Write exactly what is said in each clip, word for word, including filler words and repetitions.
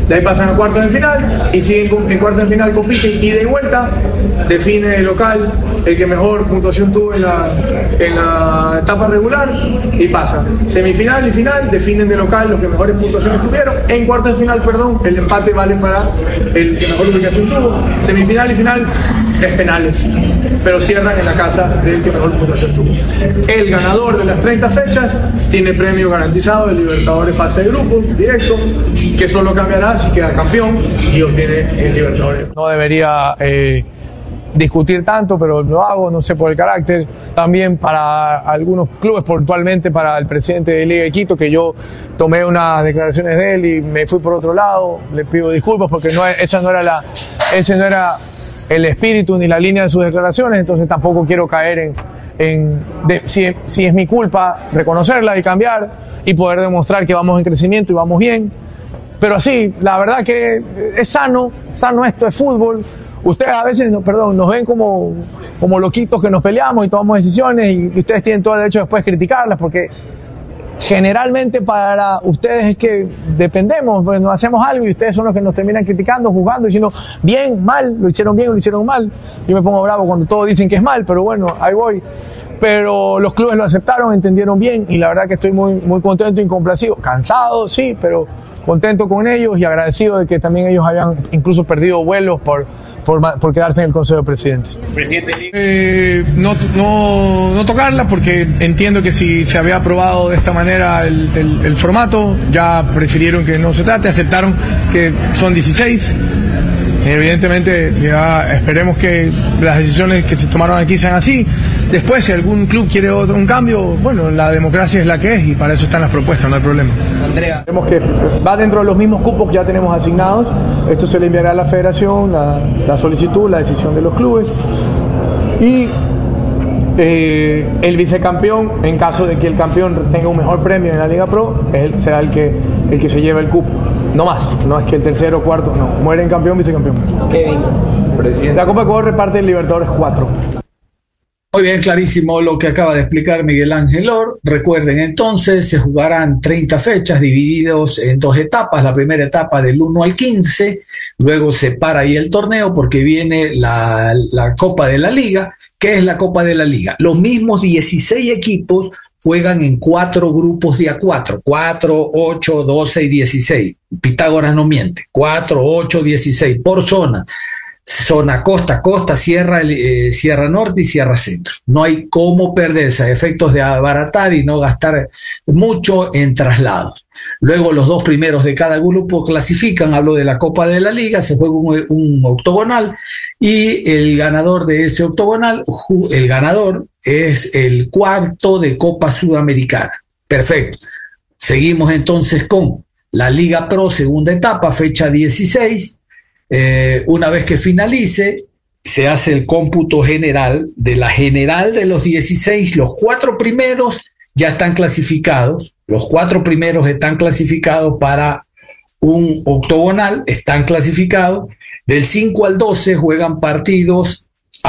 De ahí pasan a cuartos de final y siguen con, en cuartos de final compiten ida y vuelta, define el local, el que mejor puntuación tuvo en la, en la etapa regular y pasa. Semifinal y final definen de local los que mejores puntuaciones tuvieron. En cuartos de final, perdón, el empate vale para el que mejor ubicación tuvo. Semifinal y final es penales, pero cierran en la casa del que mejor puntuación tuvo. El ganador de las treinta fechas tiene premio garantizado de Libertadores fase de grupos directo, que solo cambiará si queda campeón y obtiene el Libertadores. No debería eh, discutir tanto, pero lo hago, no sé, por el carácter. También para algunos clubes, puntualmente para el presidente de Liga de Quito, que yo tomé unas declaraciones de él y me fui por otro lado. Le pido disculpas porque no, esa no era la, ese no era el espíritu ni la línea de sus declaraciones, entonces tampoco quiero caer en, en de, si, si es mi culpa, reconocerla y cambiar y poder demostrar que vamos en crecimiento y vamos bien. Pero así, la verdad que es sano, sano esto, es fútbol. Ustedes a veces, no, perdón, nos ven como, como loquitos que nos peleamos y tomamos decisiones y, y ustedes tienen todo el derecho después de criticarlas porque generalmente para ustedes es que dependemos, pues nos hacemos algo y ustedes son los que nos terminan criticando, juzgando, diciendo bien, mal, lo hicieron bien o lo hicieron mal. Yo me pongo bravo cuando todos dicen que es mal, pero bueno, ahí voy. Pero los clubes lo aceptaron, entendieron bien y la verdad que estoy muy, muy contento y complacido. Cansado, sí, pero contento con ellos y agradecido de que también ellos hayan incluso perdido vuelos por, por, por quedarse en el Consejo de Presidentes. Presidente, eh, no, no, no tocarla porque entiendo que si se había aprobado de esta manera el, el, el formato, ya prefirieron que no se trate, aceptaron que son dieciséis. Evidentemente, ya esperemos que las decisiones que se tomaron aquí sean así. Después, si algún club quiere otro, un cambio, bueno, la democracia es la que es y para eso están las propuestas, no hay problema. Andrea, vemos que va dentro de los mismos cupos que ya tenemos asignados. Esto se le enviará a la federación, la, la solicitud, la decisión de los clubes. Y eh, el vicecampeón, en caso de que el campeón tenga un mejor premio en la Liga Pro, él será el que, el que se lleve el cupo. No más, no es que el tercero o cuarto, no. Mueren campeón, vicecampeón. Kevin, presidente. La Copa de Ecuador reparte el Libertadores cuatro. Muy bien, clarísimo lo que acaba de explicar Miguel Ángel Or. Recuerden entonces, se jugarán treinta fechas divididos en dos etapas. La primera etapa del uno al quince, luego se para ahí el torneo porque viene la, la Copa de la Liga. ¿Qué es la Copa de la Liga? Los mismos dieciséis equipos juegan en cuatro grupos de a cuatro, cuatro, ocho, doce y dieciséis. Pitágoras no miente, cuatro, ocho, dieciséis por zona. Zona costa, costa, sierra, eh, sierra norte y sierra centro. No hay cómo perderse a efectos de abaratar y no gastar mucho en traslados. Luego los dos primeros de cada grupo clasifican, hablo de la Copa de la Liga, se juega un, un octogonal y el ganador de ese octogonal, el ganador es el cuarto de Copa Sudamericana. Perfecto. Seguimos entonces con la Liga Pro, segunda etapa, fecha dieciséis. Eh, una vez que finalice, se hace el cómputo general de la general de los dieciséis. Los cuatro primeros ya están clasificados. Los cuatro primeros están clasificados para un octogonal, están clasificados. Del cinco al doce juegan partidos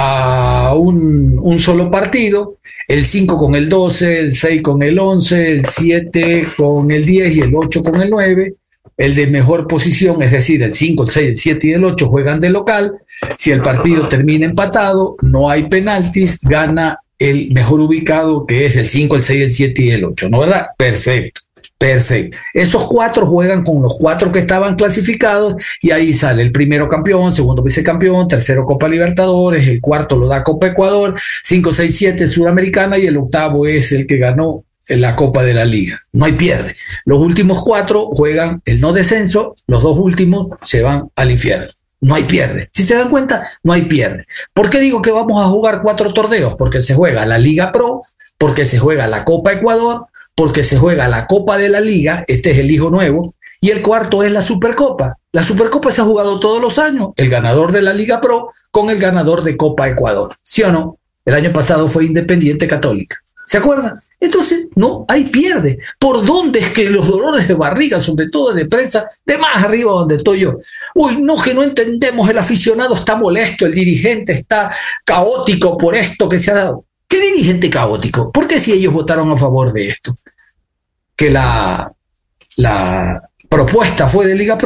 a un, un solo partido. El cinco con el doce, el seis con el once, el siete con el diez y el ocho con el nueve. El de mejor posición, es decir, el cinco, el seis, el siete y el ocho juegan de local. Si el partido termina empatado, no hay penaltis, gana el mejor ubicado, que es el cinco, el seis, el siete y el ocho, ¿no verdad? Perfecto, perfecto. Esos cuatro juegan con los cuatro que estaban clasificados y ahí sale el primero campeón, segundo vicecampeón, tercero Copa Libertadores, el cuarto lo da Copa Ecuador, cinco, seis, siete Sudamericana y el octavo es el que ganó en la Copa de la Liga. No hay pierde. Los últimos cuatro juegan el no descenso, los dos últimos se van al infierno. No hay pierde. Si se dan cuenta, no hay pierde. ¿Por qué digo que vamos a jugar cuatro torneos? Porque se juega la Liga Pro, porque se juega la Copa Ecuador, porque se juega la Copa de la Liga, este es el hijo nuevo, y el cuarto es la Supercopa. La Supercopa se ha jugado todos los años, el ganador de la Liga Pro con el ganador de Copa Ecuador. ¿Sí o no? El año pasado fue Independiente Católica. ¿Se acuerdan? Entonces, no hay pierde. ¿Por dónde es que los dolores de barriga, sobre todo de prensa, de más arriba donde estoy yo? Uy, no, que no entendemos, el aficionado está molesto, el dirigente está caótico por esto que se ha dado. ¿Qué dirigente caótico? ¿Por qué si ellos votaron a favor de esto? Que la, la propuesta fue de Liga Pro.